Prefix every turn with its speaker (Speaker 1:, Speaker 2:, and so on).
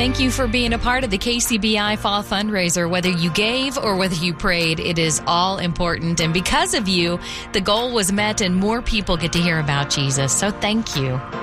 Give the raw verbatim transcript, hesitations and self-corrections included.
Speaker 1: Thank you for being a part of the K C B I Fall Fundraiser. Whether you gave or whether you prayed, it is all important. And because of you, the goal was met and more people get to hear about Jesus. So thank you.